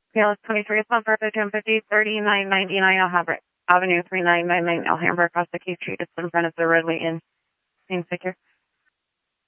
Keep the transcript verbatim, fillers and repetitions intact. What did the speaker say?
P L S twenty-three, South Bertha, ten fifty, thirty-nine ninety-nine Alhambra Avenue, three nine nine nine Alhambra, across the Key Street. It's in front of the Redway Inn. Same figure.